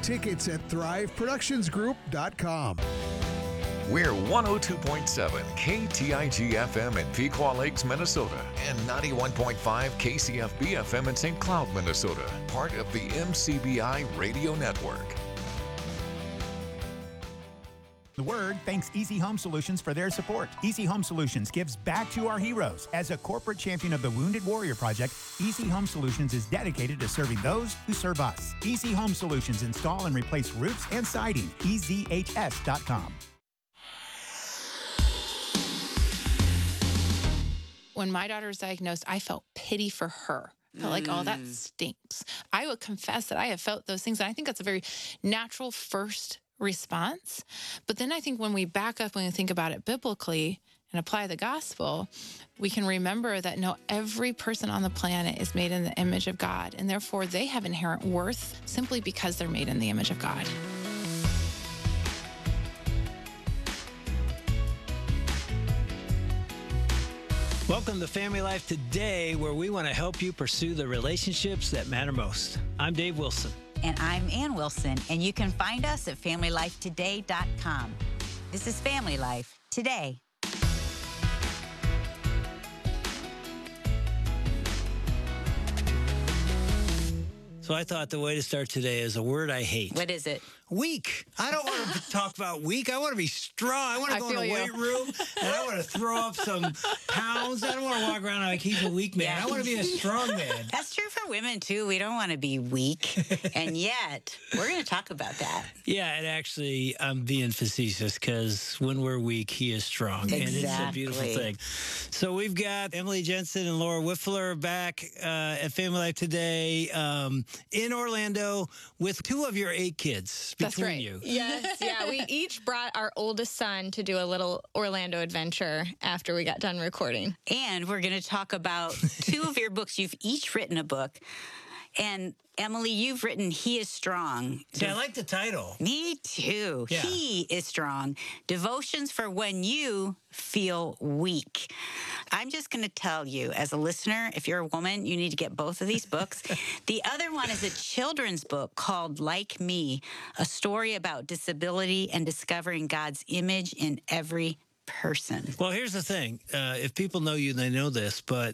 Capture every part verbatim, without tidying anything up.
Tickets at thrive productions group dot com. We're one oh two point seven K T I G F M in Pequot Lakes, Minnesota, and ninety-one point five K C F B F M in Saint Cloud, Minnesota, part of the M C B I Radio Network. The Word thanks Easy Home Solutions for their support. Easy Home Solutions gives back to our heroes. As a corporate champion of the Wounded Warrior Project, Easy Home Solutions is dedicated to serving those who serve us. Easy Home Solutions install and replace roofs and siding. E Z H S dot com. When my daughter was diagnosed, I felt pity for her. I felt like, oh, that stinks. I will confess that I have felt those things, and I think that's a very natural first response. But then I think when we back up, when we think about it biblically and apply the gospel, we can remember that no, every person on the planet is made in the image of God, and therefore they have inherent worth simply because they're made in the image of God. Welcome to Family Life Today, where we want to help you pursue the relationships that matter most. I'm Dave Wilson. And I'm Ann Wilson, and you can find us at family life today dot com. This is Family Life Today. So I thought the way to start today is a word I hate. What is it? Weak. I don't want to talk about weak. I want to be strong. I want to I go in the feel weight you. room and I want to throw up some pounds. I don't want to walk around like he's a weak man. Yeah. I want to be a strong man. That's true for women, too. We don't want to be weak. And yet, we're going to talk about that. Yeah, and actually, I'm being facetious because when we're weak, he is strong. And it's a beautiful Exactly. thing. So we've got Emily Jensen and Laura Whiffler back uh, at Family Life Today um, in Orlando with two of your eight kids between That's right. you. Yes, yeah. We each brought our oldest son to do a little Orlando adventure after we got done recording. And we're going to talk about two of your books. You've each written a book. And Emily, you've written He is Strong. See, I like the title. Me too. Yeah. He is Strong. Devotions for when you feel weak. I'm just going to tell you, as a listener, if you're a woman, you need to get both of these books. The other one is a children's book called Like Me, a story about disability and discovering God's image in every person. Well, here's the thing. Uh, if people know you, they know this, but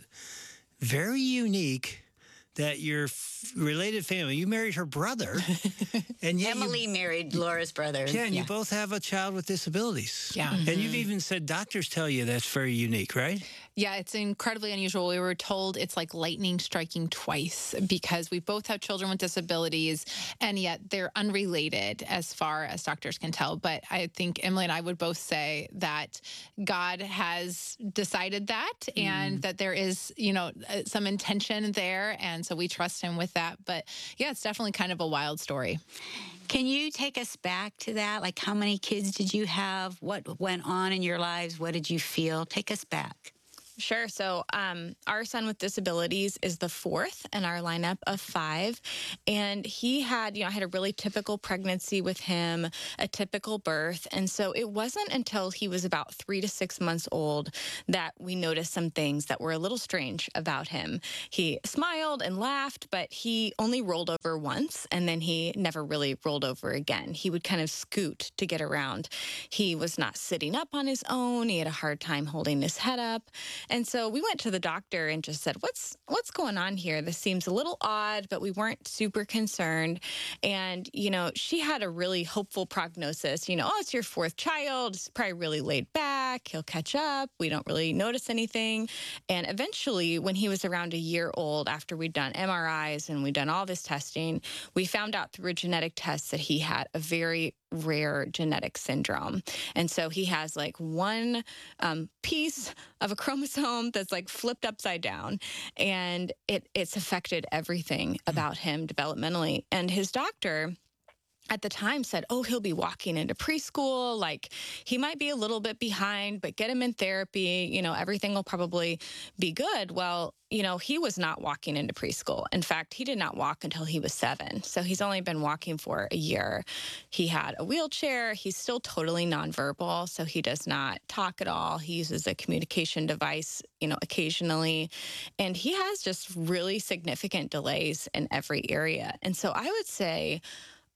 very unique that your f- related family, you married her brother. and yet Emily you, married Laura's brother. Yeah, and you both have a child with disabilities. Yeah. And you've even said doctors tell you that's very unique, right? Yeah, it's incredibly unusual. We were told it's like lightning striking twice because we both have children with disabilities, and yet they're unrelated as far as doctors can tell. But I think Emily and I would both say that God has decided that Mm. and that there is, you know, uh, some intention there. And so we trust him with that. But yeah, it's definitely kind of a wild story. Can you take us back to that? Like, how many kids did you have? What went on in your lives? What did you feel? Take us back. Sure. So um, our son with disabilities is the fourth in our lineup of five. And he had, you know, I had a really typical pregnancy with him, a typical birth. And so it wasn't until he was about three to six months old that we noticed some things that were a little strange about him. He smiled and laughed, but he only rolled over once, and then he never really rolled over again. He would kind of scoot to get around. He was not sitting up on his own. He had a hard time holding his head up. And so we went to the doctor and just said, what's what's going on here? This seems a little odd, but we weren't super concerned. And, you know, she had a really hopeful prognosis. You know, oh, it's your fourth child. It's probably really laid back. He'll catch up. We don't really notice anything. And eventually, when he was around a year old, after we'd done M R Is and we'd done all this testing, we found out through a genetic test that he had a very rare genetic syndrome. And so he has like one um, piece of a chromosome that's like flipped upside down, and it it's affected everything about him developmentally. And his doctor at the time said, oh, he'll be walking into preschool. Like, he might be a little bit behind, but get him in therapy. You know, everything will probably be good. Well, you know, he was not walking into preschool. In fact, he did not walk until he was seven. So he's only been walking for a year. He had a wheelchair. He's still totally nonverbal, so he does not talk at all. He uses a communication device, you know, occasionally. And he has just really significant delays in every area. And so I would say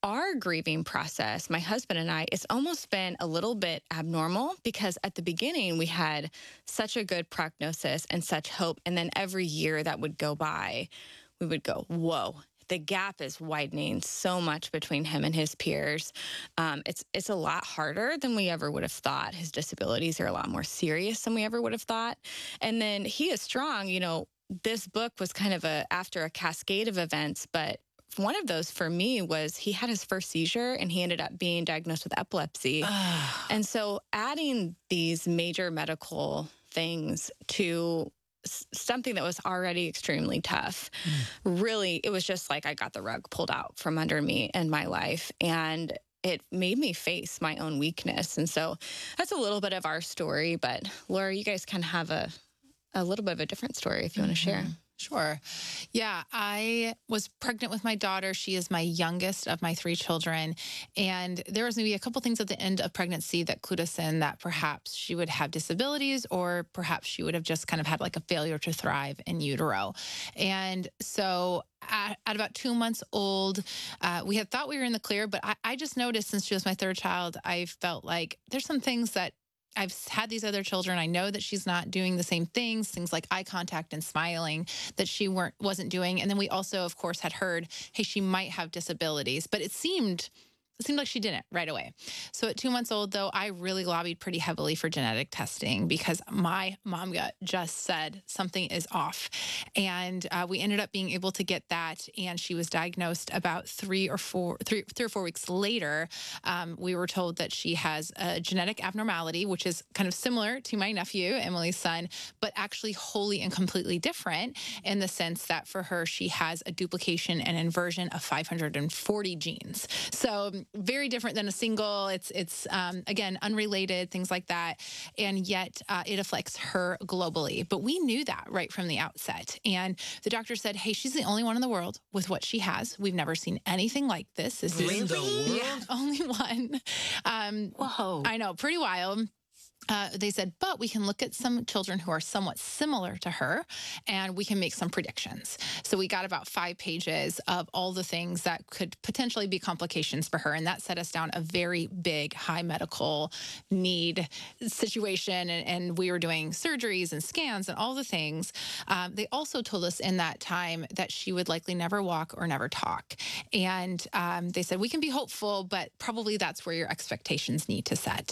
our grieving process, my husband and I, it's almost been a little bit abnormal because at the beginning we had such a good prognosis and such hope. And then every year that would go by, we would go, whoa, the gap is widening so much between him and his peers. Um, it's it's a lot harder than we ever would have thought. His disabilities are a lot more serious than we ever would have thought. And then he is strong. You know, this book was kind of a after a cascade of events, but one of those for me was he had his first seizure and he ended up being diagnosed with epilepsy. And so adding these major medical things to something that was already extremely tough. Mm. Really, it was just like I got the rug pulled out from under me in my life. And it made me face my own weakness. And so that's a little bit of our story. But Laura, you guys can have a, a little bit of a different story if you mm-hmm. want to share. Sure. Yeah, I was pregnant with my daughter. She is my youngest of my three children. And there was maybe a couple things at the end of pregnancy that clued us in that perhaps she would have disabilities or perhaps she would have just kind of had like a failure to thrive in utero. And so at, at about two months old, uh, we had thought we were in the clear, but I, I just noticed since she was my third child, I felt like there's some things that I've had these other children. I know that she's not doing the same things, things like eye contact and smiling that she weren't wasn't doing. And then we also, of course, had heard, hey, she might have disabilities, but it seemed It seemed like she didn't right away. So at two months old, though, I really lobbied pretty heavily for genetic testing because my mom gut just said something is off. And uh, we ended up being able to get that. And she was diagnosed about three or four, three, three or four weeks later. Um, we were told that she has a genetic abnormality, which is kind of similar to my nephew, Emily's son, but actually wholly and completely different in the sense that for her, she has a duplication and inversion of five hundred forty genes. So very different than a single. It's, it's um, again, unrelated, things like that. And yet uh, it affects her globally. But we knew that right from the outset. And the doctor said, hey, she's the only one in the world with what she has. We've never seen anything like this. This Really? is the world? yeah, only one. Um, Whoa. I know, pretty wild. Uh, they said, but we can look at some children who are somewhat similar to her, and we can make some predictions. So we got about five pages of all the things that could potentially be complications for her, and that set us down a very big, high medical need situation, and, and we were doing surgeries and scans and all the things. Um, they also told us in that time that she would likely never walk or never talk. And um, they said, we can be hopeful, but probably that's where your expectations need to set.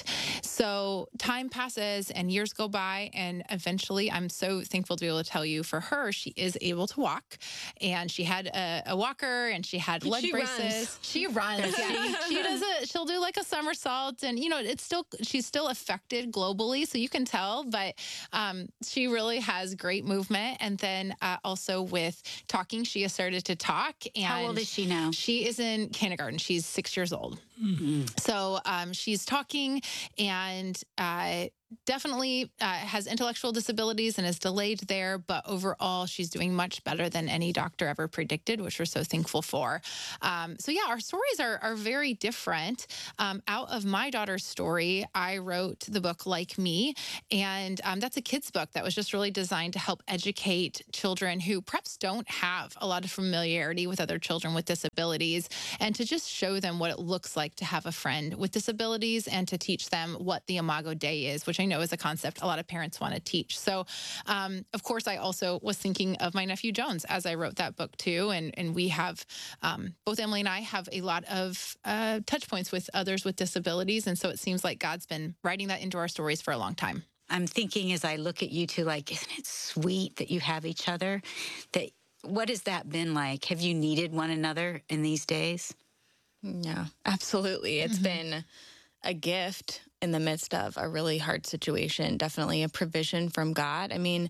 So time passes and years go by, and eventually I'm so thankful to be able to tell you for her, she is able to walk, and she had a, a walker and she had leg She braces. runs. She runs. Yeah. she, she does a, she'll do like a somersault, and you know, it's still, she's still affected globally. So you can tell, but um, she really has great movement. And then uh, also with talking, she has started to talk. And How old is she now? She is in kindergarten. She's six years old. Mm-hmm. So um, she's talking and uh, definitely uh, has intellectual disabilities and is delayed there. But overall, she's doing much better than any doctor ever predicted, which we're so thankful for. Um, so yeah, our stories are, are very different. Um, out of my daughter's story, I wrote the book Like Me. And um, that's a kid's book that was just really designed to help educate children who perhaps don't have a lot of familiarity with other children with disabilities, and to just show them what it looks like to have a friend with disabilities, and to teach them what the Imago Dei is, which I know is a concept a lot of parents want to teach. So, um, of course, I also was thinking of my nephew Jones as I wrote that book too. And, and we have, um, both Emily and I have a lot of uh, touch points with others with disabilities. And so it seems like God's been writing that into our stories for a long time. I'm thinking as I look at you two, like, isn't it sweet that you have each other? That what has that been like? Have you needed one another in these days? Yeah, absolutely. It's mm-hmm. been a gift in the midst of a really hard situation, definitely a provision from God. I mean,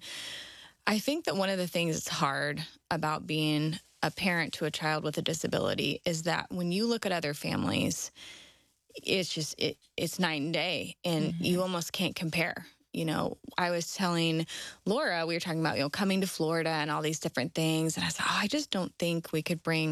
I think that one of the things that's hard about being a parent to a child with a disability is that when you look at other families, it's just, it, it's night and day, and mm-hmm. you almost can't compare. You know, I was telling Laura, we were talking about, you know, coming to Florida and all these different things. And I said, oh, I just don't think we could bring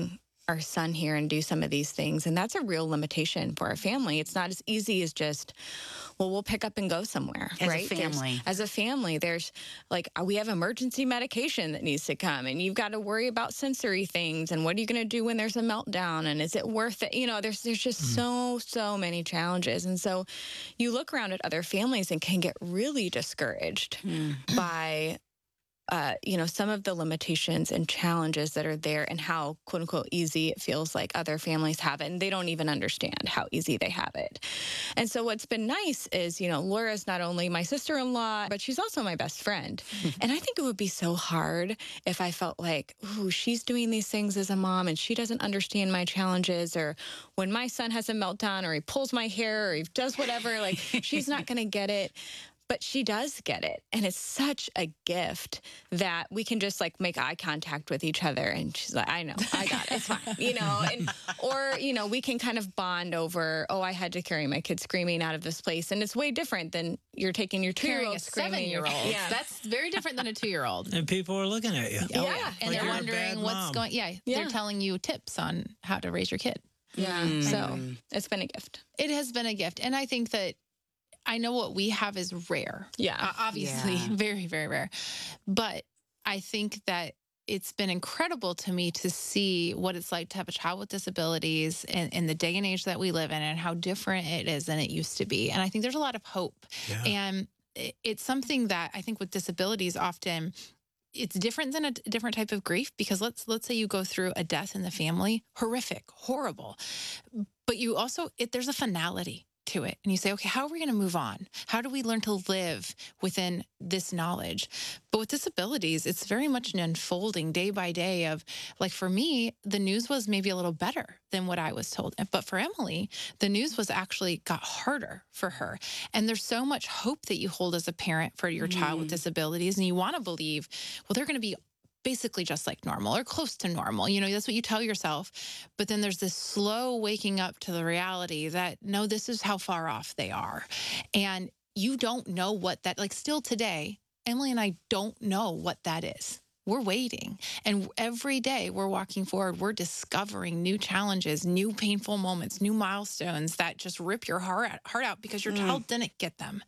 our son here and do some of these things. And that's a real limitation for our family. It's not as easy as just, well, we'll pick up and go somewhere, As a right? There's- family. as a family, there's like, uh, we have emergency medication that needs to come, and you've got to worry about sensory things. And what are you going to do when there's a meltdown? And is it worth it? You know, there's, there's just Mm. so, so many challenges. And so you look around at other families and can get really discouraged Mm. by uh, you know, some of the limitations and challenges that are there and how, quote unquote, easy it feels like other families have it. And they don't even understand how easy they have it. And so what's been nice is, you know, Laura's not only my sister-in-law, but she's also my best friend. And I think it would be so hard if I felt like, ooh, she's doing these things as a mom and she doesn't understand my challenges, or when my son has a meltdown or he pulls my hair or he does whatever, like she's not going to get it. But she does get it. And it's such a gift that we can just like make eye contact with each other. And she's like, I know, I got it. It's fine. You know, and, or, you know, we can kind of bond over, oh, I had to carry my kid screaming out of this place. And it's way different than you're taking your Carrying two-year-old a screaming. seven-year-old. Yeah. That's very different than a two-year-old. And people are looking at you. Oh, Yeah. And Like they're you're a wondering bad what's mom. going. Yeah, Yeah. they're telling you tips on how to raise your kid. Yeah. Mm. So it's been a gift. It has been a gift, and I think that I know what we have is rare. Yeah. Uh, obviously, Yeah. very, very rare. But I think that it's been incredible to me to see what it's like to have a child with disabilities in, in the day and age that we live in, and how different it is than it used to be. And I think there's a lot of hope. Yeah. And it, it's something that I think with disabilities often it's different than a d- different type of grief, because let's let's say you go through a death in the family, horrific, horrible, but you also it, there's a finality to it, and you say, okay, how are we going to move on? How do we learn to live within this knowledge? But with disabilities, it's very much an unfolding day by day of, like, for me, the news was maybe a little better than what I was told. But for Emily, the news was actually got harder for her. And there's so much hope that you hold as a parent for your child with disabilities. And you want to believe, well, they're going to be basically just like normal or close to normal. You know, that's what you tell yourself. But then there's this slow waking up to the reality that, no, this is how far off they are. And you don't know what that, like, still today, Emily and I don't know what that is. We're waiting. And every day we're walking forward, we're discovering new challenges, new painful moments, new milestones that just rip your heart out, heart out because your mm. child didn't get them.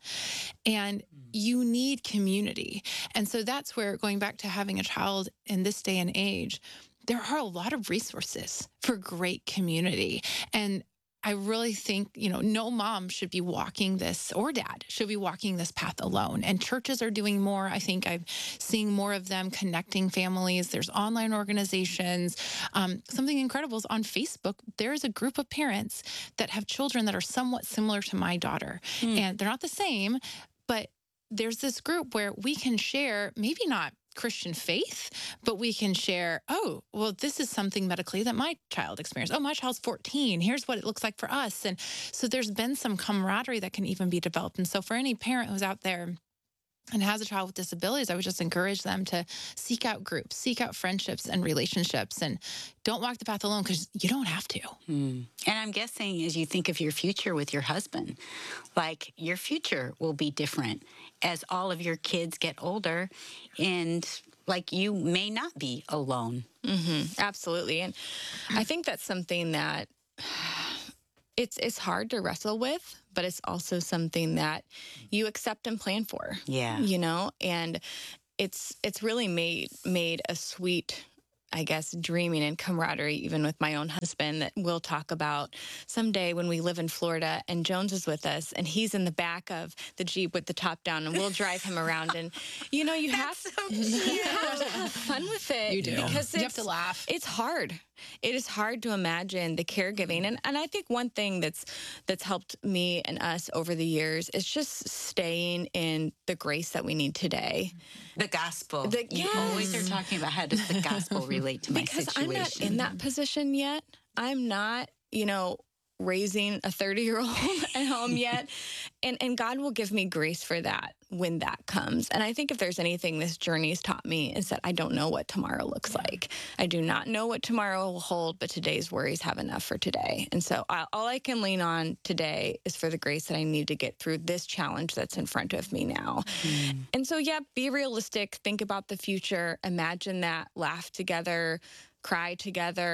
And you need community. And so that's where, going back to having a child in this day and age, there are a lot of resources for great community. And I really think, you know, no mom should be walking this, or dad should be walking this path alone. And churches are doing more. I think I'm seeing more of them connecting families. There's online organizations. Um, something incredible is on Facebook, there is a group of parents that have children that are somewhat similar to my daughter. Mm. And they're not the same, but there's this group where we can share, maybe not Christian faith, but we can share, oh, well, this is something medically that my child experienced. Oh, my child's fourteen. Here's what it looks like for us. And so there's been some camaraderie that can even be developed. And so for any parent who's out there and has a child with disabilities, I would just encourage them to seek out groups, seek out friendships and relationships, and don't walk the path alone, because you don't have to. Hmm. And I'm guessing, as you think of your future with your husband, like, your future will be different as all of your kids get older, and like, you may not be alone. Mm-hmm. Absolutely. And I think that's something that it's it's hard to wrestle with, but it's also something that you accept and plan for. Yeah. You know, and it's it's really made made a sweet, I guess, dreaming and camaraderie, even with my own husband, that we'll talk about someday when we live in Florida and Jones is with us and he's in the back of the Jeep with the top down, and we'll drive him around. And, you know, you have, so you have to have fun with it. You do. Because you have to laugh. It's hard. It is hard to imagine the caregiving. And and I think one thing that's that's helped me and us over the years is just staying in the grace that we need today. The gospel. The, you yes. always are talking about, how does the gospel relate to my because situation? I'm not in that position yet. I'm not, you know, raising a thirty-year-old at home yet. And and God will give me grace for that when that comes. And I think if there's anything this journey has taught me, is that I don't know what tomorrow looks like. I do not know what tomorrow will hold, but today's worries have enough for today. And so I, all I can lean on today is for the grace that I need to get through this challenge that's in front of me now. Mm. And so, yeah, be realistic. Think about the future. Imagine that. Laugh together. Cry together.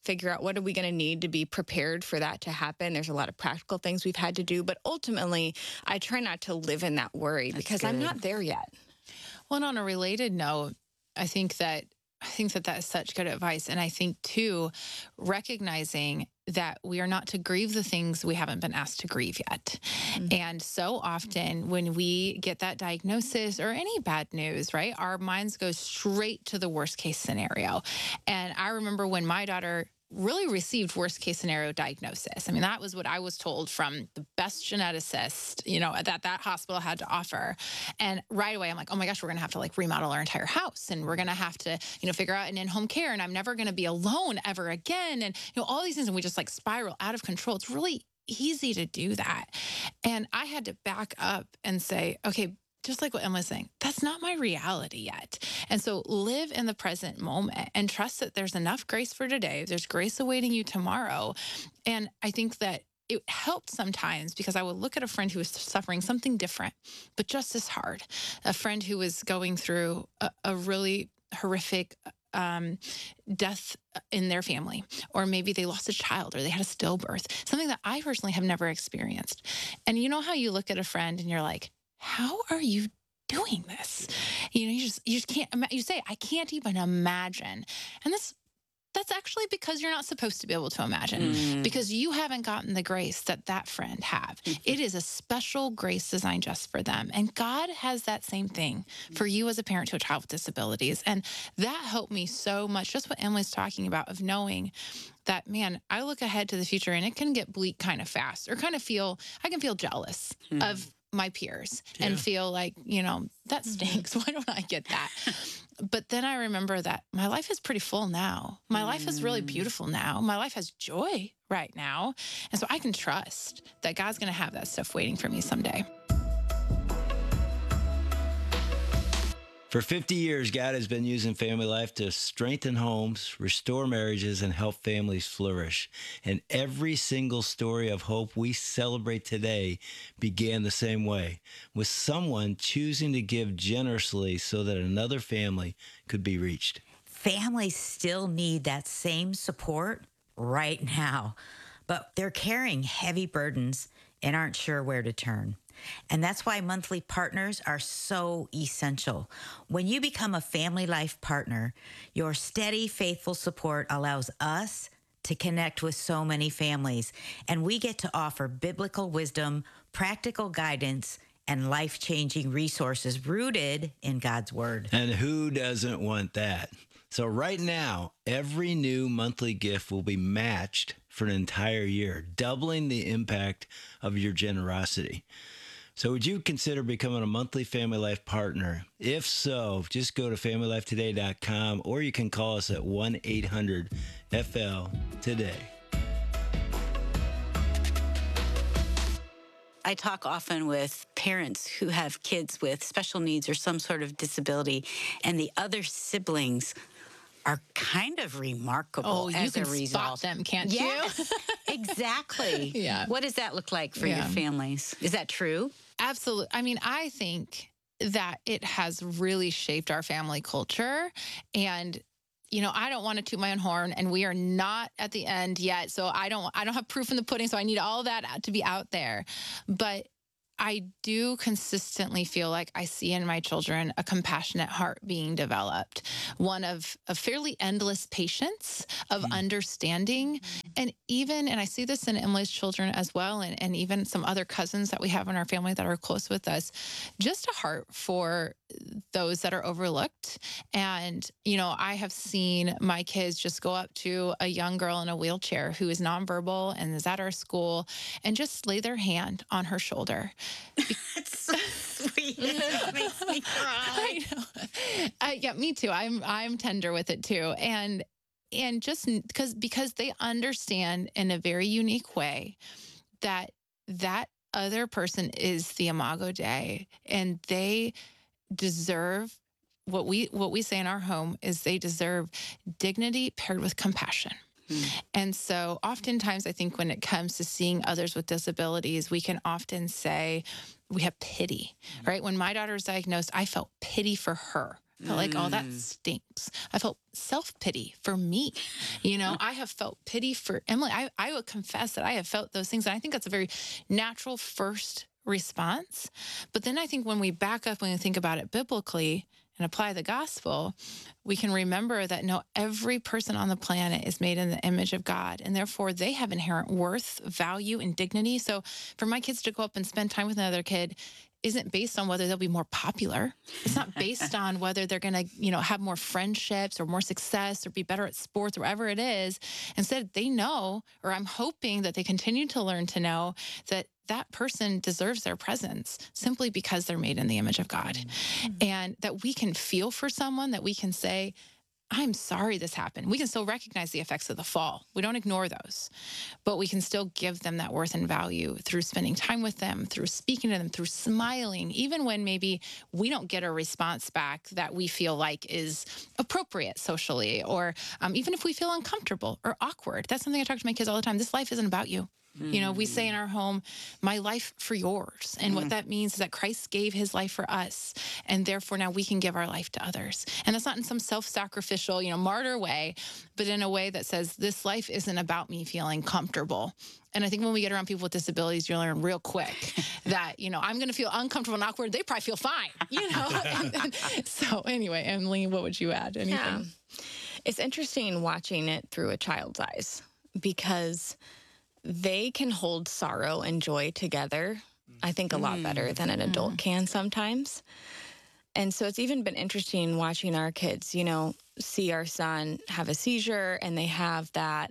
figure out what are we going to need to be prepared for that to happen. There's a lot of practical things we've had to do, but ultimately, I try not to live in that worry That's because good. I'm not there yet. Well, and on a related note, I think that I think that that is such good advice. And I think, too, recognizing that we are not to grieve the things we haven't been asked to grieve yet. Mm-hmm. And so often when we get that diagnosis or any bad news, right, our minds go straight to the worst case scenario. And I remember when my daughter really received worst case scenario diagnosis. I mean, that was what I was told from the best geneticist, you know, that that hospital had to offer. And right away, I'm like, oh my gosh, we're going to have to like remodel our entire house. And we're going to have to, you know, figure out an in-home care. And I'm never going to be alone ever again. And, you know, all these things. And we just like spiral out of control. It's really easy to do that. And I had to back up and say, okay, just like what Emily's saying, that's not my reality yet. And so live in the present moment and trust that there's enough grace for today. There's grace awaiting you tomorrow. And I think that it helped sometimes because I would look at a friend who was suffering something different, but just as hard. A friend who was going through a, a really horrific um, death in their family, or maybe they lost a child or they had a stillbirth, something that I personally have never experienced. And you know how you look at a friend and you're like, how are you doing this? You know, you just, you just can't, you say, I can't even imagine. And this, that's actually because you're not supposed to be able to imagine mm. because you haven't gotten the grace that that friend have. It is a special grace designed just for them. And God has that same thing for you as a parent to a child with disabilities. And that helped me so much. Just what Emily's talking about of knowing that, man, I look ahead to the future and it can get bleak kind of fast or kind of feel, I can feel jealous mm. of my peers yeah. and feel like, you know, that stinks. Why don't I get that? But then I remember that my life is pretty full now. My mm. life is really beautiful now. My life has joy right now. And so I can trust that God's going to have that stuff waiting for me someday. For fifty years, God has been using Family Life to strengthen homes, restore marriages, and help families flourish. And every single story of hope we celebrate today began the same way, with someone choosing to give generously so that another family could be reached. Families still need that same support right now, but they're carrying heavy burdens and aren't sure where to turn. And that's why monthly partners are so essential. When you become a Family Life partner, your steady, faithful support allows us to connect with so many families, and we get to offer biblical wisdom, practical guidance, and life-changing resources rooted in God's Word. And who doesn't want that? So right now, every new monthly gift will be matched for an entire year, doubling the impact of your generosity. So would you consider becoming a monthly Family Life partner? If so, just go to family life today dot com or you can call us at one eight hundred F L today. I talk often with parents who have kids with special needs or some sort of disability, and the other siblings are kind of remarkable oh, you as can a result. Spot them, can't yes, you? Exactly. Yeah. What does that look like for yeah. your families? Is that true? Absolutely. I mean, I think that it has really shaped our family culture. And, you know, I don't want to toot my own horn, and we are not at the end yet. So I don't, I don't have proof in the pudding. So I need all that to be out there. But I do consistently feel like I see in my children a compassionate heart being developed, one of a fairly endless patience, of mm. understanding. And even, and I see this in Emily's children as well, and, and even some other cousins that we have in our family that are close with us, just a heart for those that are overlooked. And, you know, I have seen my kids just go up to a young girl in a wheelchair who is nonverbal and is at our school and just lay their hand on her shoulder. That's so sweet. It makes me cry. I know. Uh, yeah, me too. I'm I'm tender with it too, and and just because because they understand in a very unique way that that other person is the Imago Dei, and they deserve what we what we say in our home is they deserve dignity paired with compassion. Mm. And so oftentimes I think when it comes to seeing others with disabilities, we can often say we have pity, mm. right? When my daughter was diagnosed, I felt pity for her. I felt like, oh, that stinks. I felt self-pity for me. You know, I have felt pity for Emily. I, I would confess that I have felt those things. And I think that's a very natural first response. But then I think when we back up, when we think about it biblically and apply the gospel, we can remember that no, every person on the planet is made in the image of God, and therefore they have inherent worth, value, and dignity. So for my kids to go up and spend time with another kid isn't based on whether they'll be more popular. It's not based on whether they're going to, you know, have more friendships or more success or be better at sports or whatever it is. Instead, they know, or I'm hoping that they continue to learn to know that that person deserves their presence simply because they're made in the image of God. Mm-hmm. And that we can feel for someone, that we can say, I'm sorry this happened. We can still recognize the effects of the fall. We don't ignore those, but we can still give them that worth and value through spending time with them, through speaking to them, through smiling, even when maybe we don't get a response back that we feel like is appropriate socially, or um, even if we feel uncomfortable or awkward. That's something I talk to my kids all the time. This life isn't about you. You know, we say in our home, my life for yours. And what that means is that Christ gave his life for us. And therefore now we can give our life to others. And that's not in some self-sacrificial, you know, martyr way, but in a way that says this life isn't about me feeling comfortable. And I think when we get around people with disabilities, you learn real quick that, you know, I'm going to feel uncomfortable and awkward. They probably feel fine, you know? and, and, so anyway, Emily, what would you add? Anything? Yeah. It's interesting watching it through a child's eyes, because they can hold sorrow and joy together, I think, a lot better than an adult can sometimes. And so it's even been interesting watching our kids, you know, see our son have a seizure, and they have that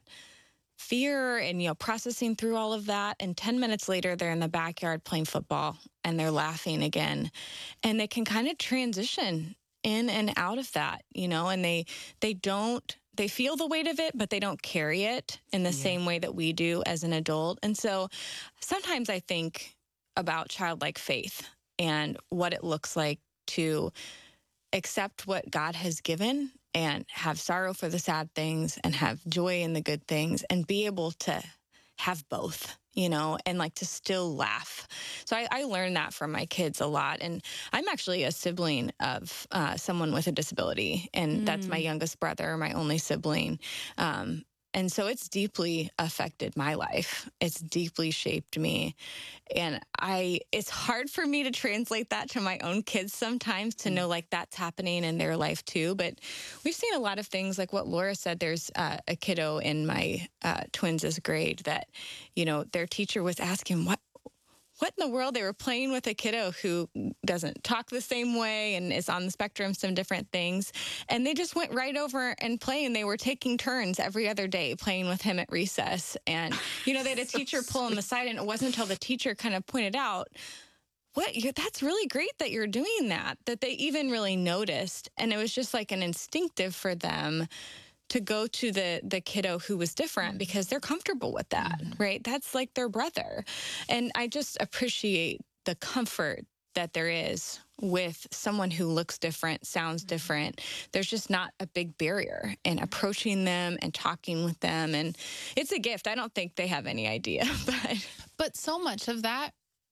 fear and, you know, processing through all of that. And ten minutes later, they're in the backyard playing football and they're laughing again. And they can kind of transition in and out of that, you know, and they they don't, they feel the weight of it, but they don't carry it in the yeah. same way that we do as an adult. And so sometimes I think about childlike faith and what it looks like to accept what God has given and have sorrow for the sad things and have joy in the good things and be able to have both, you know, and like to still laugh. So I, I learned that from my kids a lot. And I'm actually a sibling of uh, someone with a disability, and mm. that's my youngest brother, my only sibling. Um, and so it's deeply affected my life. It's deeply shaped me. And I, it's hard for me to translate that to my own kids sometimes, to know like that's happening in their life too. But we've seen a lot of things like what Laura said. There's uh, a kiddo in my uh, twins' grade that, you know, their teacher was asking, what, what in the world? They were playing with a kiddo who doesn't talk the same way and is on the spectrum, some different things. And they just went right over and playing. They were taking turns every other day playing with him at recess. And, you know, they had a teacher pull him aside, and it wasn't until the teacher kind of pointed out, what, you're, that's really great that you're doing that, that they even really noticed. And it was just like an instinctive for them to go to the the kiddo who was different because they're comfortable with that, mm-hmm. right? That's like their brother. And I just appreciate the comfort that there is with someone who looks different, sounds different. There's just not a big barrier in approaching them and talking with them. And it's a gift. I don't think they have any idea. But but so much of that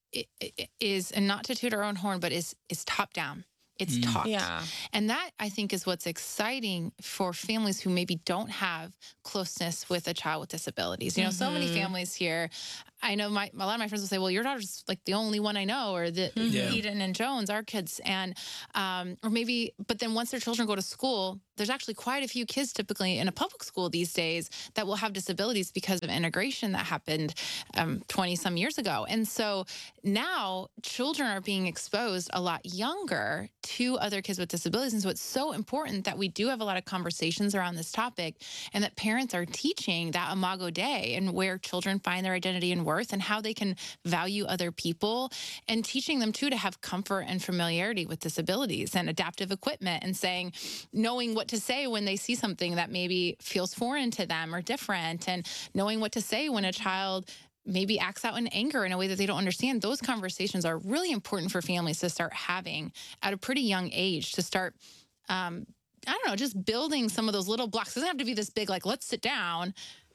is, and not to toot our own horn, but is is top down. It's mm. taught. Yeah. And that, I think, is what's exciting for families who maybe don't have closeness with a child with disabilities. You know, mm-hmm. so many families here, I know my, a lot of my friends will say, well, your daughter's like the only one I know, or the yeah. Eden and Jones, our kids. And, um, or maybe, but then once their children go to school, there's actually quite a few kids typically in a public school these days that will have disabilities because of integration that happened um, twenty some years ago. And so now children are being exposed a lot younger to other kids with disabilities. And so it's so important that we do have a lot of conversations around this topic, and that parents are teaching that Imago Dei and where children find their identity and worth and how they can value other people, and teaching them too to have comfort and familiarity with disabilities and adaptive equipment, and saying, knowing what to say when they see something that maybe feels foreign to them or different, and knowing what to say when a child maybe acts out in anger in a way that they don't understand. Those conversations are really important for families to start having at a pretty young age, to start, um, I don't know, just building some of those little blocks. It doesn't have to be this big, like, let's sit down,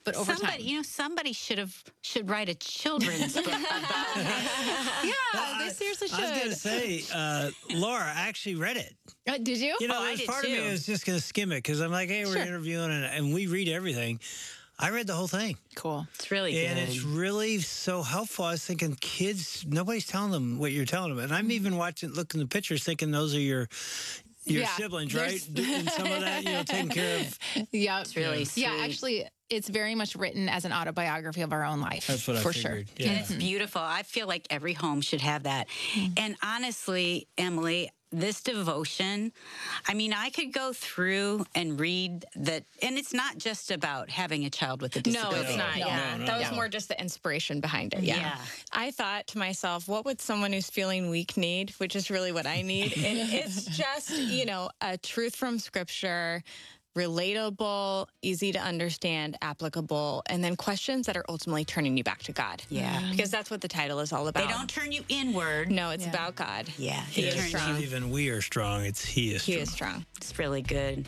but over somebody, time. you know, somebody should have should write a children's book about it. Yeah, Well, they I- seriously should. I was going to say, uh, Laura, I actually read it. Uh, did you? You know, Oh, I there's did part of me too. that was just going to skim it because I'm like, hey, we're Sure. interviewing and, and we read everything. I read the whole thing. Cool. It's really And good. it's really so helpful. I was thinking, kids, nobody's telling them what you're telling them. And I'm even watching, looking at the pictures, thinking those are your your Yeah, siblings, there's- right? And some of that, you know, taking care of. Yeah, It's really Yeah, sweet. actually, it's very much written as an autobiography of our own life. That's what I for figured. sure. Yeah. And it's beautiful. I feel like every home should have that. And honestly, Emily, this devotion, I mean, I could go through and read that, and it's not just about having a child with a No, disability. it's not. No. Yeah, No, no, that was no. more just the inspiration behind it. Yeah. Yeah. I thought to myself, what would someone who's feeling weak need? Which is really what I need. And it's just, you know, a truth from Scripture, relatable, easy to understand, applicable, and then questions that are ultimately turning you back to God. Yeah. Because that's what the title is all about. They don't turn you inward. No, it's Yeah. about God. Yeah. He It is It's turns strong. not even we are strong. It's he is He strong. is strong. It's really good.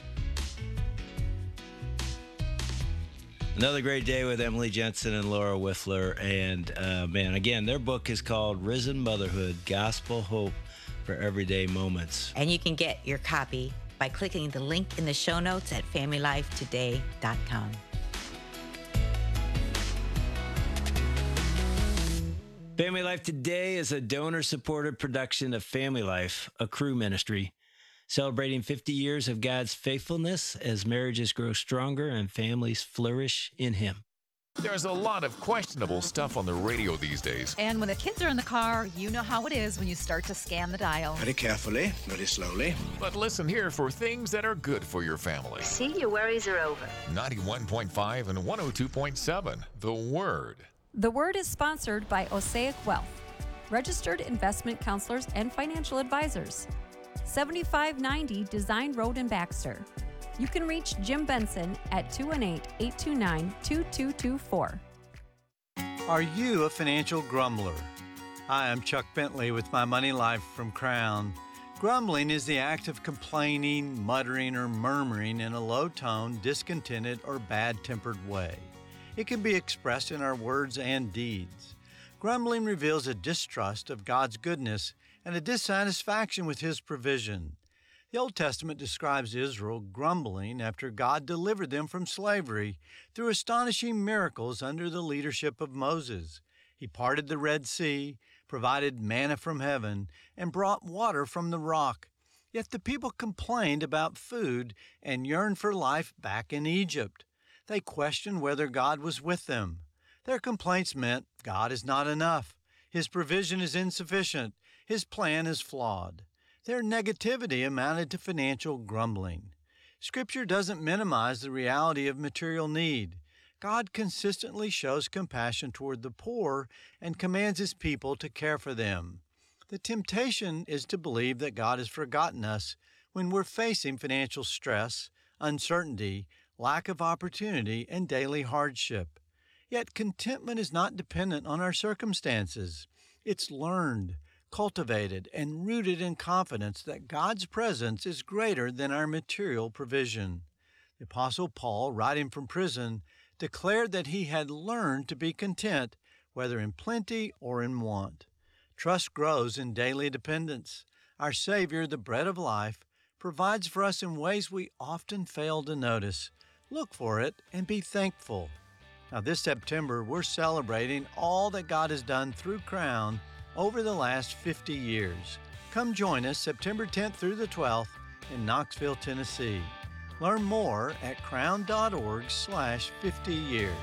Another great day with Emily Jensen and Laura Whiffler. And uh, man, again, their book is called Risen Motherhood, Gospel Hope for Everyday Moments. And you can get your copy by clicking the link in the show notes at family life today dot com. Family Life Today is a donor-supported production of Family Life, a crew ministry, celebrating fifty years of God's faithfulness as marriages grow stronger and families flourish in Him. There's a lot of questionable stuff on the radio these days. And when the kids are in the car, you know how it is when you start to scan the dial. Very carefully, very slowly. But listen here for things that are good for your family. See, your worries are over. ninety-one point five and one oh two point seven, The Word. The Word is sponsored by Osaic Wealth, registered investment counselors and financial advisors. seventy-five ninety Design Road in Baxter. You can reach Jim Benson at two one eight, eight two nine, two two two four. Are you a financial grumbler? Hi, I'm Chuck Bentley with My Money Life from Crown. Grumbling is the act of complaining, muttering, or murmuring in a low tone, discontented, or bad-tempered way. It can be expressed in our words and deeds. Grumbling reveals a distrust of God's goodness and a dissatisfaction with His provision. The Old Testament describes Israel grumbling after God delivered them from slavery through astonishing miracles under the leadership of Moses. He parted the Red Sea, provided manna from heaven, and brought water from the rock. Yet the people complained about food and yearned for life back in Egypt. They questioned whether God was with them. Their complaints meant God is not enough. His provision is insufficient. His plan is flawed. Their negativity amounted to financial grumbling. Scripture doesn't minimize the reality of material need. God consistently shows compassion toward the poor and commands His people to care for them. The temptation is to believe that God has forgotten us when we're facing financial stress, uncertainty, lack of opportunity, and daily hardship. Yet contentment is not dependent on our circumstances. It's learned, cultivated, and rooted in confidence that God's presence is greater than our material provision. The Apostle Paul, writing from prison, declared that he had learned to be content, whether in plenty or in want. Trust grows in daily dependence. Our Savior, the bread of life, provides for us in ways we often fail to notice. Look for it and be thankful. Now, this September, we're celebrating all that God has done through Crown over the last fifty years. Come join us September tenth through the twelfth in Knoxville, Tennessee. Learn more at crown.org slash 50 years.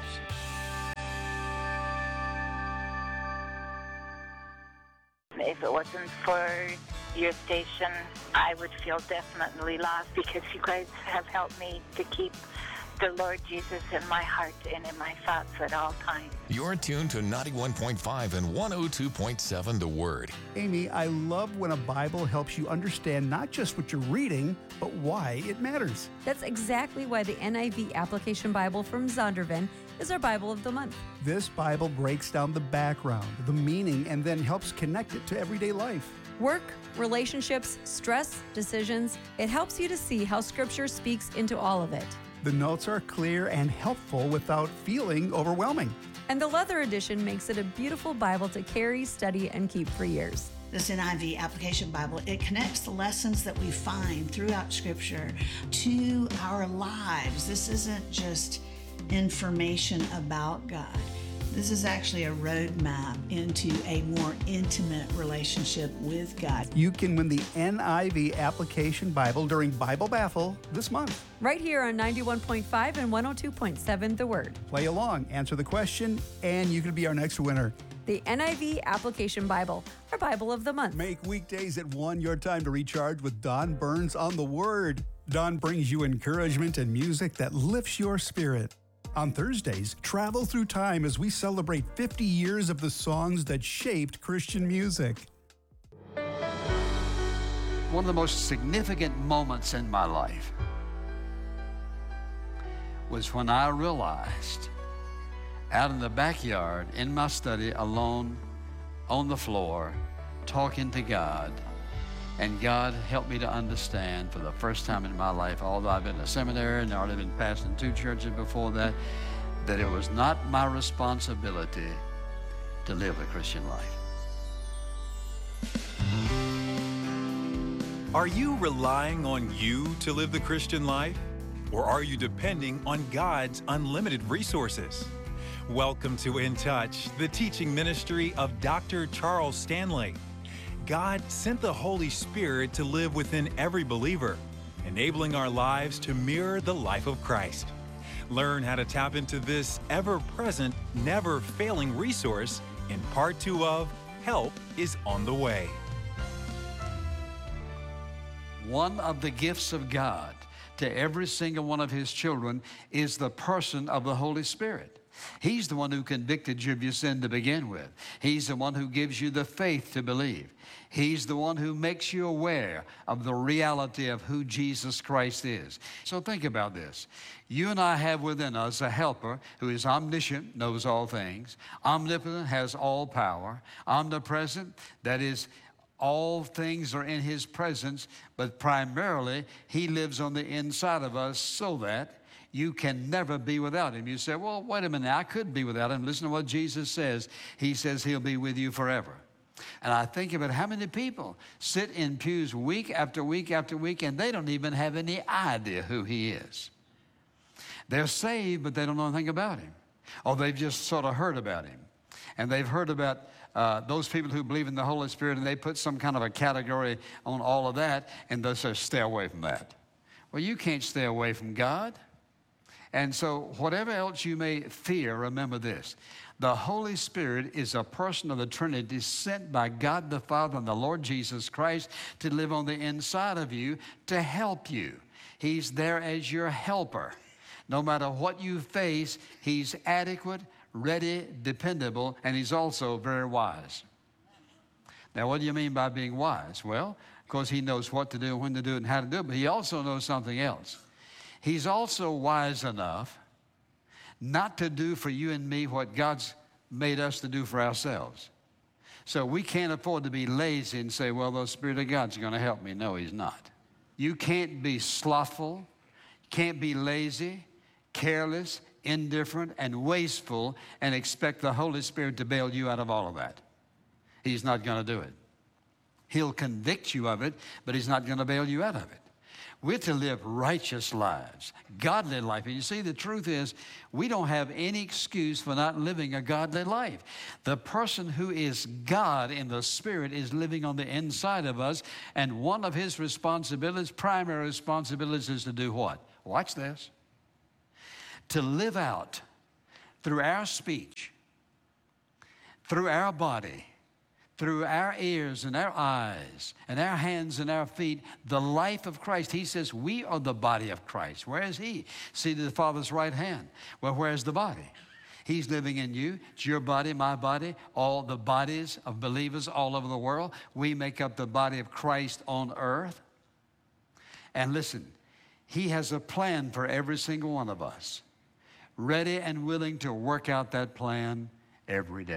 If it wasn't for your station, I would feel definitely lost because you guys have helped me to keep the Lord Jesus in my heart and in my thoughts at all times. You're tuned to ninety-one point five and one oh two point seven, The Word. Amy, I love when a Bible helps you understand not just what you're reading, but why it matters. That's exactly why the N I V Application Bible from Zondervan is our Bible of the month. This Bible breaks down the background, the meaning, and then helps connect it to everyday life. Work, relationships, stress, decisions. It helps you to see how Scripture speaks into all of it. The notes are clear and helpful without feeling overwhelming. And the leather edition makes it a beautiful Bible to carry, study, and keep for years. This N I V Application Bible, it connects the lessons that we find throughout Scripture to our lives. This isn't just information about God. This is actually a roadmap into a more intimate relationship with God. You can win the N I V Application Bible during Bible Battle this month. Right here on ninety-one point five and one oh two point seven The Word. Play along, answer the question, and you can be our next winner. The N I V Application Bible, our Bible of the month. Make weekdays at one your time to recharge with Don Burns on the Word. Don brings you encouragement and music that lifts your spirit. On Thursdays, travel through time as we celebrate fifty years of the songs that shaped Christian music. One of the most significant moments in my life was when I realized, out in the backyard, in my study, alone, on the floor, talking to God, and God helped me to understand for the first time in my life, although I've been in a seminary and already been pastoring two churches before that, that it was not my responsibility to live the Christian life. Are you relying on you to live the Christian life? Or are you depending on God's unlimited resources? Welcome to In Touch, the teaching ministry of Doctor Charles Stanley. God sent the Holy Spirit to live within every believer, enabling our lives to mirror the life of Christ. Learn how to tap into this ever-present, never-failing resource in part two of Help is on the Way. One of the gifts of God to every single one of His children is the person of the Holy Spirit. He's the one who convicted you of your sin to begin with. He's the one who gives you the faith to believe. He's the one who makes you aware of the reality of who Jesus Christ is. So think about this. You and I have within us a helper who is omniscient, knows all things, omnipotent, has all power, omnipresent, that is, all things are in His presence, but primarily He lives on the inside of us so that you can never be without Him. You say, well, wait a minute, I could be without Him. Listen to what Jesus says. He says He'll be with you forever. And I think about how many people sit in pews week after week after week, and they don't even have any idea who He is. They're saved, but they don't know anything about Him. Or they've just sort of heard about Him. And they've heard about uh, those people who believe in the Holy Spirit, and they put some kind of a category on all of that, and they say, stay away from that. Well, you can't stay away from God. And so whatever else you may fear, remember this. The Holy Spirit is a person of the Trinity sent by God the Father and the Lord Jesus Christ to live on the inside of you to help you. He's there as your helper. No matter what you face, He's adequate, ready, dependable, and He's also very wise. Now, what do you mean by being wise? Well, of course, He knows what to do, when to do it, and how to do it, but He also knows something else. He's also wise enough not to do for you and me what God's made us to do for ourselves. So we can't afford to be lazy and say, well, the Spirit of God's going to help me. No, He's not. You can't be slothful, can't be lazy, careless, indifferent, and wasteful and expect the Holy Spirit to bail you out of all of that. He's not going to do it. He'll convict you of it, but He's not going to bail you out of it. We're to live righteous lives, godly life. And you see, the truth is, we don't have any excuse for not living a godly life. The person who is God in the Spirit is living on the inside of us, and one of His responsibilities, primary responsibilities, is to do what? Watch this. To live out through our speech, through our body, through our ears and our eyes and our hands and our feet, the life of Christ. He says we are the body of Christ. Where is He? Seated at the Father's right hand. Well, where's the body? He's living in you. It's your body, my body, all the bodies of believers all over the world. We make up the body of Christ on earth. And listen, He has a plan for every single one of us, ready and willing to work out that plan every day.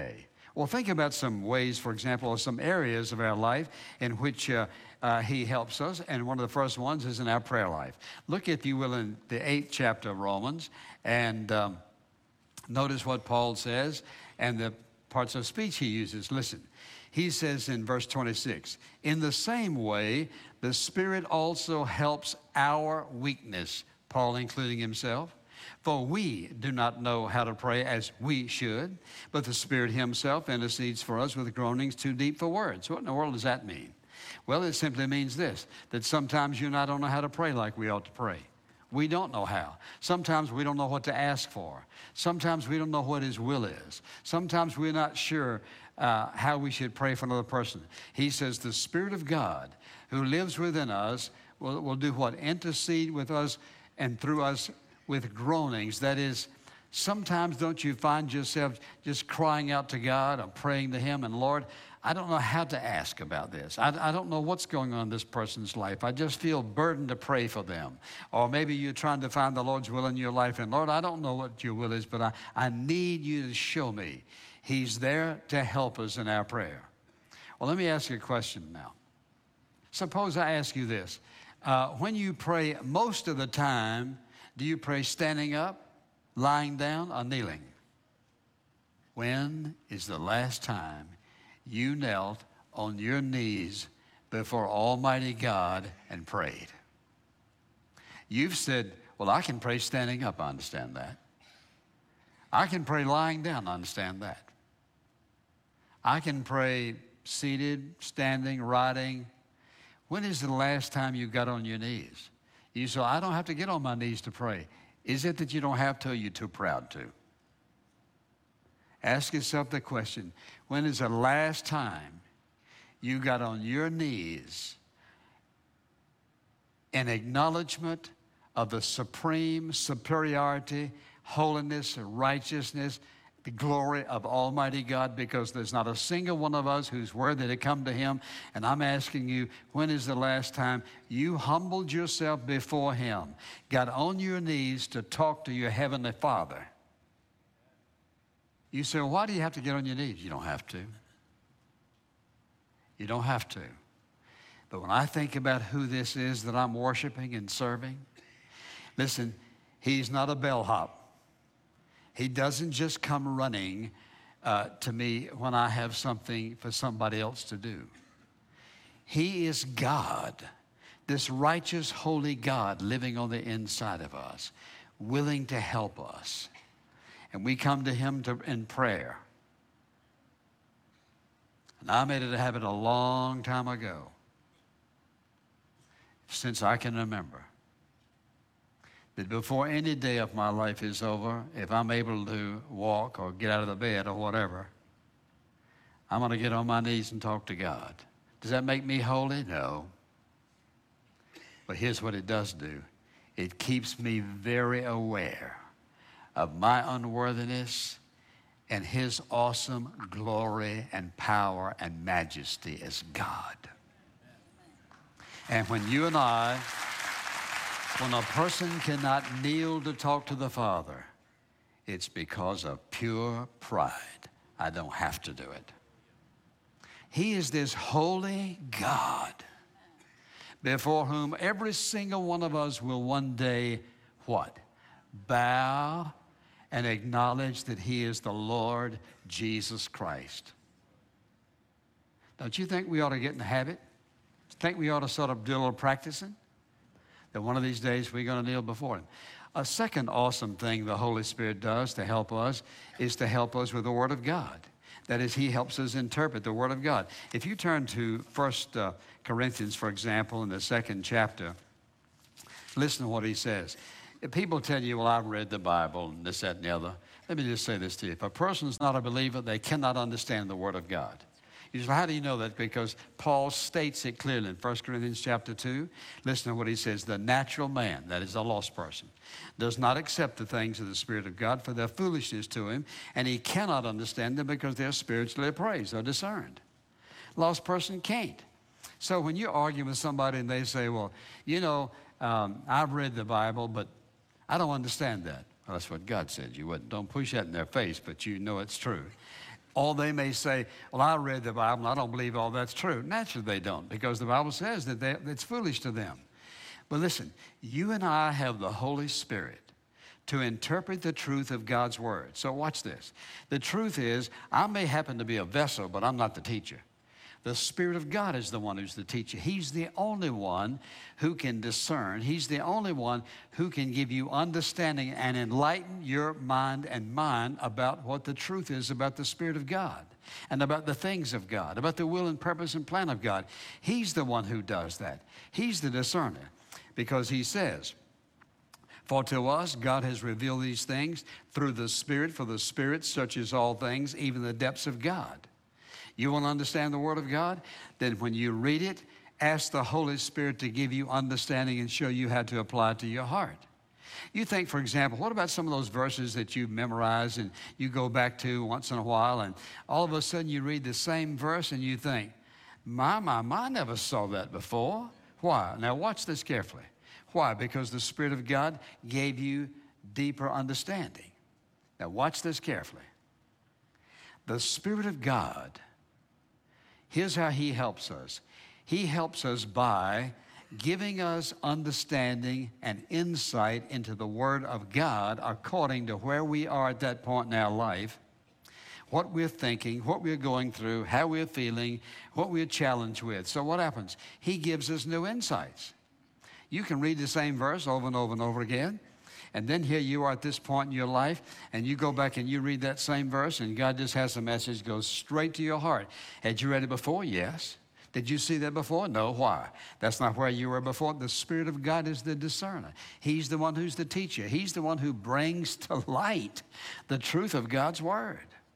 Well, think about some ways, for example, or some areas of our life in which uh, uh, he helps us. And one of the first ones is in our prayer life. Look, if you will, in the eighth chapter of Romans, and um, notice what Paul says and the parts of speech he uses. Listen, he says in verse twenty-six, in the same way, the Spirit also helps our weakness, Paul including himself. For we do not know how to pray as we should, but the Spirit himself intercedes for us with groanings too deep for words. What in the world does that mean? Well, it simply means this, that sometimes you and I don't know how to pray like we ought to pray. We don't know how. Sometimes we don't know what to ask for. Sometimes we don't know what his will is. Sometimes we're not sure uh, how we should pray for another person. He says the Spirit of God who lives within us will, will do what? Intercede with us and through us with groanings. That is, sometimes don't you find yourself just crying out to God or praying to him, and Lord, I don't know how to ask about this. I, I don't know what's going on in this person's life. I just feel burdened to pray for them. Or maybe you're trying to find the Lord's will in your life, and Lord, I don't know what your will is, but I, I need you to show me. He's there to help us in our prayer. Well, let me ask you a question now. Suppose I ask you this. Uh, when you pray most of the time, do you pray standing up, lying down, or kneeling? When is the last time you knelt on your knees before Almighty God and prayed? You've said, well, I can pray standing up, I understand that. I can pray lying down, I understand that. I can pray seated, standing, riding. When is the last time you got on your knees? You say, I don't have to get on my knees to pray. Is it that you don't have to, or you're too proud to? Ask yourself the question, when is the last time you got on your knees in acknowledgement of the supreme superiority, holiness, righteousness, the glory of Almighty God? Because there's not a single one of us who's worthy to come to him. And I'm asking you, when is the last time you humbled yourself before him, got on your knees to talk to your Heavenly Father? You say, well, why do you have to get on your knees? You don't have to. You don't have to. But when I think about who this is that I'm worshiping and serving, listen, he's not a bellhop. He doesn't just come running uh, to me when I have something for somebody else to do. He is God, this righteous, holy God living on the inside of us, willing to help us. And we come to him to, in prayer. And I made it a habit a long time ago, since I can remember, that before any day of my life is over, if I'm able to walk or get out of the bed or whatever, I'm going to get on my knees and talk to God. Does that make me holy? No. But here's what it does do. It keeps me very aware of my unworthiness and his awesome glory and power and majesty as God. And when you and I, when a person cannot kneel to talk to the Father, it's because of pure pride. I don't have to do it. He is this holy God before whom every single one of us will one day, what? Bow and acknowledge that he is the Lord Jesus Christ. Don't you think we ought to get in the habit? Think we ought to sort of do a little practicing? That one of these days we're going to kneel before him. A second awesome thing the Holy Spirit does to help us is to help us with the Word of God. That is, he helps us interpret the Word of God. If you turn to First uh, Corinthians, for example, in the second chapter, listen to what he says. If people tell you, well, I've read the Bible and this, that, and the other, let me just say this to you. If a person's not a believer, they cannot understand the Word of God. You say, how do you know that? Because Paul states it clearly in First Corinthians chapter two. Listen to what he says. The natural man, that is a lost person, does not accept the things of the Spirit of God, for they're foolishness to him, and he cannot understand them because they're spiritually appraised or discerned. Lost person can't. So when you argue with somebody and they say, well, you know, um, I've read the Bible, but I don't understand that. Well, that's what God said you wouldn't. Don't push that in their face, but you know it's true. Or they may say, well, I read the Bible, and I don't believe all that's true. Naturally, they don't, because the Bible says that they, it's foolish to them. But listen, you and I have the Holy Spirit to interpret the truth of God's Word. So watch this. The truth is, I may happen to be a vessel, but I'm not the teacher. The Spirit of God is the one who's the teacher. He's the only one who can discern. He's the only one who can give you understanding and enlighten your mind and mine about what the truth is about the Spirit of God and about the things of God, about the will and purpose and plan of God. He's the one who does that. He's the discerner, because he says, for to us God has revealed these things through the Spirit, for the Spirit searches all things, even the depths of God. You want to understand the Word of God? Then when you read it, ask the Holy Spirit to give you understanding and show you how to apply it to your heart. You think, for example, what about some of those verses that you memorize and you go back to once in a while, and all of a sudden you read the same verse and you think, my, my, my, I never saw that before. Why? Now watch this carefully. Why? Because the Spirit of God gave you deeper understanding. Now watch this carefully. The Spirit of God, here's how He helps us. He helps us by giving us understanding and insight into the Word of God according to where we are at that point in our life, what we're thinking, what we're going through, how we're feeling, what we're challenged with. So what happens? He gives us new insights. You can read the same verse over and over and over again, and then here you are at this point in your life, and you go back and you read that same verse, and God just has a message that goes straight to your heart. Had you read it before? Yes. Did you see that before? No. Why? That's not where you were before. The Spirit of God is the discerner. He's the one who's the teacher. He's the one who brings to light the truth of God's Word.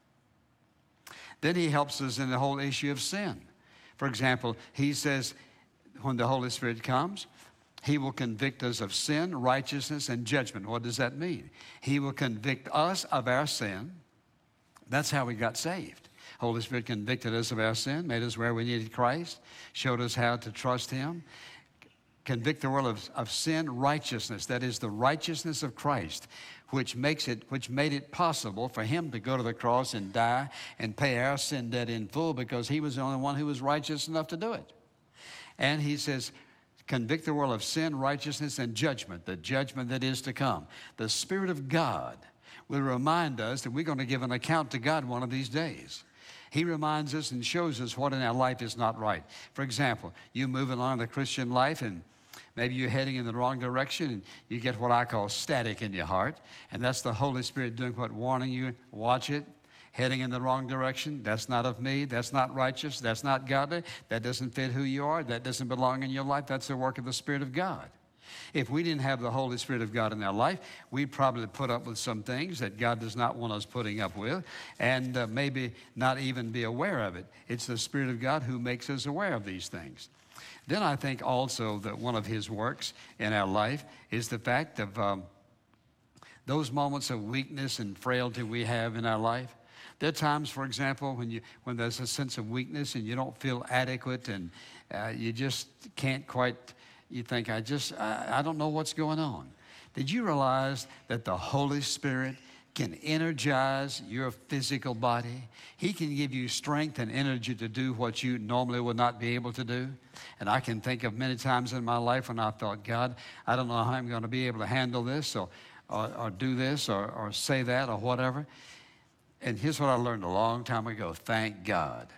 Then He helps us in the whole issue of sin. For example, He says when the Holy Spirit comes, He will convict us of sin, righteousness, and judgment. What does that mean? He will convict us of our sin. That's how we got saved. Holy Spirit convicted us of our sin, made us where we needed Christ, showed us how to trust Him. Convict the world of, of sin, righteousness. That is the righteousness of Christ, which makes it, which made it possible for Him to go to the cross and die and pay our sin debt in full, because He was the only one who was righteous enough to do it. And He says, convict the world of sin, righteousness, and judgment, the judgment that is to come. The Spirit of God will remind us that we're going to give an account to God one of these days. He reminds us and shows us what in our life is not right. For example, you move along the Christian life, and maybe you're heading in the wrong direction, and you get what I call static in your heart, and that's the Holy Spirit doing what? Warning you, watch it. Heading in the wrong direction, that's not of me, that's not righteous, that's not godly, that doesn't fit who you are, that doesn't belong in your life. That's the work of the Spirit of God. If we didn't have the Holy Spirit of God in our life, we'd probably put up with some things that God does not want us putting up with, and uh, maybe not even be aware of it. It's the Spirit of God who makes us aware of these things. Then I think also that one of His works in our life is the fact of um, those moments of weakness and frailty we have in our life. There are times, for example, when you when there's a sense of weakness and you don't feel adequate, and uh, you just can't quite, you think, I just, I, I don't know what's going on. Did you realize that the Holy Spirit can energize your physical body? He can give you strength and energy to do what you normally would not be able to do. And I can think of many times in my life when I thought, God, I don't know how I'm going to be able to handle this, or, or, or do this, or, or say that, or whatever. And here's what I learned a long time ago. Thank God.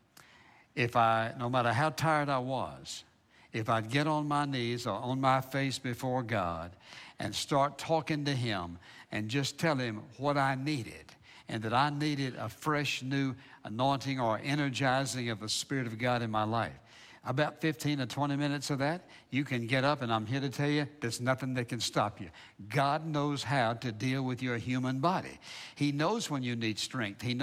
If I, no matter how tired I was, if I'd get on my knees or on my face before God and start talking to Him and just tell Him what I needed, and that I needed a fresh new anointing or energizing of the Spirit of God in my life, about fifteen or twenty minutes of that, you can get up, and I'm here to tell you, there's nothing that can stop you. God knows how to deal with your human body. He knows when you need strength. He knows